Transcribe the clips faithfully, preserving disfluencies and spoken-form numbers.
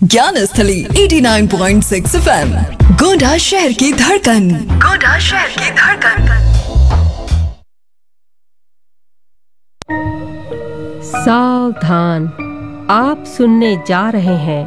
ज्ञान स्थली eighty nine point six F M, Gonda शहर की धड़कन। गोंडा शहर की धड़कन। सावधान, आप सुनने जा रहे हैं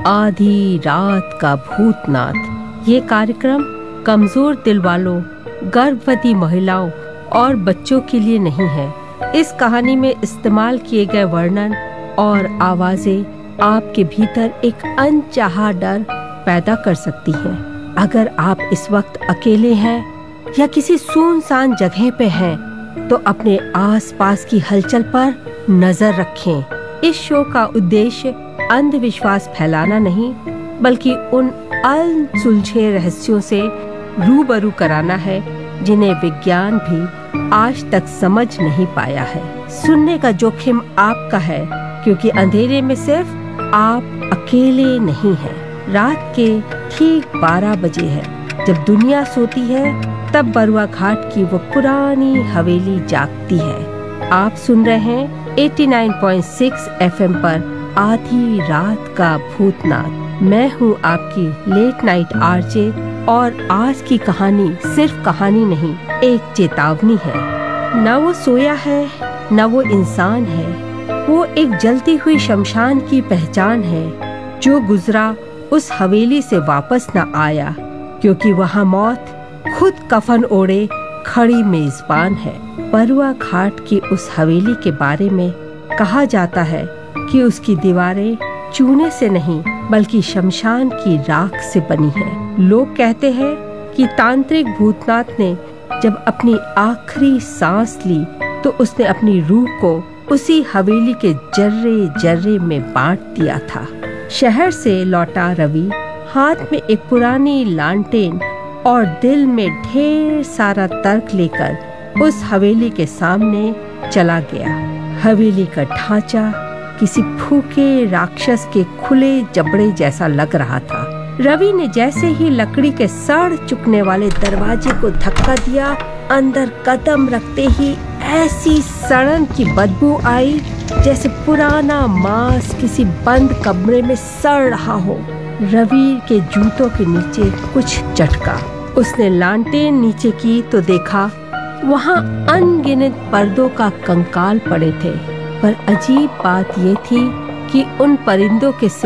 आधी रात का भूतनाथ। ये कार्यक्रम कमजोर दिल वालों, गर्भवती महिलाओं और बच्चों के लिए नहीं है। इस कहानी में इस्तेमाल किए गए वर्णन और आवाजें आपके भीतर एक अनचाहा डर पैदा कर सकती हैं। अगर आप इस वक्त अकेले हैं या किसी सुनसान जगह पे हैं, तो अपने आसपास की हलचल पर नजर रखें। इस शो का उद्देश्य अंधविश्वास फैलाना नहीं, बल्कि उन अनसुलझे रहस्यों से रूबरू कराना है जिन्हें विज्ञान भी आज तक समझ नहीं पाया है। सुनने का जोखिम आपका है, क्योंकि अंधेरे में सिर्फ आप अकेले नहीं हैं। रात के ठीक बारह बजे है। जब दुनिया सोती है, तब बरुआ घाट की वो पुरानी हवेली जागती है। आप सुन रहे हैं eighty nine point six F M पर आधी रात का भूतनाथ। मैं हूँ आपकी लेट नाइट आरजे, और आज की कहानी सिर्फ कहानी नहीं, एक चेतावनी है। न वो सोया है, न वो इंसान है। वो एक जलती हुई शमशान की पहचान है, जो गुजरा उस हवेली से वापस न आया, क्योंकि वहाँ मौत खुद कफन ओढ़े खड़ी मेजबान है। बरुआ घाट की उस हवेली के बारे में कहा जाता है कि उसकी दीवारें चूने से नहीं, बल्कि शमशान की राख से बनी है। लोग कहते हैं कि तांत्रिक भूतनाथ ने जब अपनी आखिरी सांस ली, तो उसने अपनी रूह को उसी हवेली के जर्रे जर्रे में बांट दिया था। शहर से लौटा रवि हाथ में एक पुरानी लालटेन और दिल में ढेर सारा तर्क लेकर उस हवेली के सामने चला गया। हवेली का ढांचा किसी भूखे राक्षस के खुले जबड़े जैसा लग रहा था। रवि ने जैसे ही लकड़ी के सड़ चुकने वाले दरवाजे को धक्का दिया, अंदर कदम रखते ही ऐसी सड़न की बदबू आई, जैसे पुराना मांस किसी बंद कमरे में सड़ रहा हो। रवि के जूतों के नीचे कुछ चटका। उसने लालटेन नीचे की तो देखा वहाँ अनगिनत पर्दों का कंकाल पड़े थे। पर अजीब बात ये थी कि उन परिंदों के